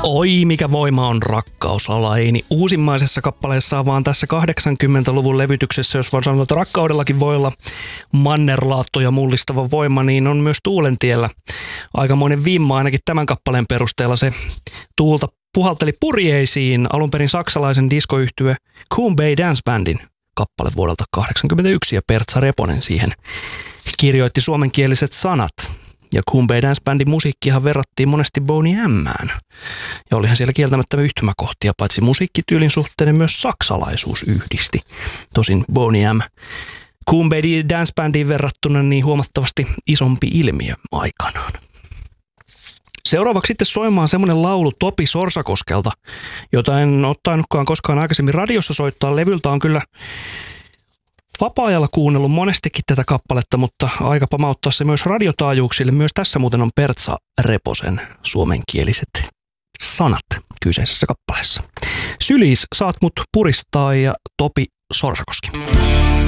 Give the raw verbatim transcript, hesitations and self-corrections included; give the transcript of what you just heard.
Oi, mikä voima on rakkaus, Alaini. Uusimmaisessa kappaleessa vaan tässä kahdeksankymmentäluvun levytyksessä, jos vaan sanotaan, että rakkaudellakin voi olla mannerlaattoja mullistava voima, niin on myös Tuulentiellä aikamoinen vimma, ainakin tämän kappaleen perusteella. Se tuulta puhalteli purjeisiin alun perin saksalaisen diskoyhtye Coon Bay Dance Bandin kappale vuodelta kahdeksankymmentäyksi, ja Pertsa Reponen siihen kirjoitti suomenkieliset sanat. Ja Coon Bay Dance Bandin musiikkihan verrattiin monesti Boney M:ään. Ja olihan siellä kieltämättä yhtymäkohtia, paitsi musiikkityylin suhteen, niin myös saksalaisuus yhdisti. Tosin Boney M Coon Bay Dance Bandiin verrattuna niin huomattavasti isompi ilmiö aikanaan. Seuraavaksi sitten soimaan semmoinen laulu Topi Sorsakoskelta, jota en ole tainnutkaan koskaan aikaisemmin radiossa soittaa. Levyltä on kyllä vapaa-ajalla kuunnellut monestikin tätä kappaletta, mutta aika pamauttaa se myös radiotaajuuksille. Myös tässä muuten on Pertsa Reposen suomenkieliset sanat kyseisessä kappaleessa. Sylis, saat mut puristaa, ja Topi Sorsakoski.